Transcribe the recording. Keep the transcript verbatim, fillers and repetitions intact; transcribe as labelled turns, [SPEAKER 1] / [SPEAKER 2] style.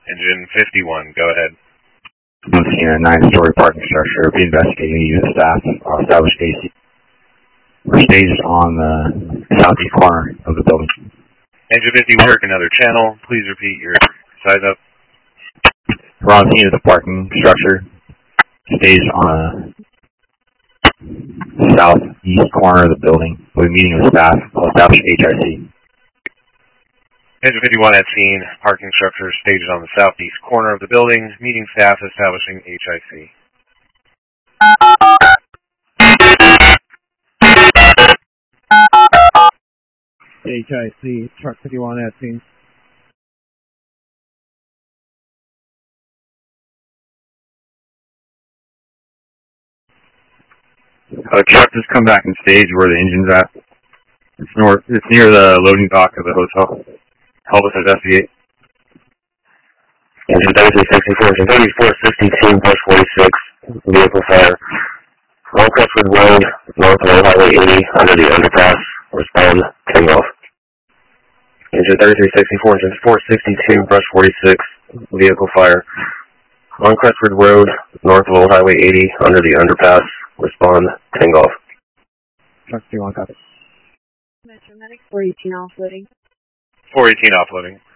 [SPEAKER 1] Engine fifty-one, go ahead.
[SPEAKER 2] I'm seeing a nine-story parking structure. Be investigating unit staff. I'll establish A C. We're staged on the southeast corner of the building.
[SPEAKER 1] Engine fifty-one, work another channel. Please repeat your size up.
[SPEAKER 2] We're on scene of the parking structure. Staged on the southeast corner of the building. We'll be meeting with staff. I'll establish H I C.
[SPEAKER 1] Engine fifty-one at scene. Parking structure staged on the southeast corner of the building. Meeting staff establishing H I C.
[SPEAKER 3] H I C, truck fifty-one at scene.
[SPEAKER 2] A truck just come back and stage where the engine's at. It's north. It's near the loading dock of the hotel. Help us investigate.
[SPEAKER 4] Engine thirty-three sixty-four, engine thirty-four sixty-two, bus forty-six, vehicle fire. On Crestwood Road, north of Highway eighty, under the underpass. Respond, ten off. Engine thirty-three sixty-four, engine four sixty-two, brush forty-six, vehicle fire. On Crestwood Road, north of Old Highway eighty, under the underpass. Respond, ten off.
[SPEAKER 3] Truck fifty-one, copy.
[SPEAKER 5] Metro Medic four eighteen offloading.
[SPEAKER 1] four eighteen offloading.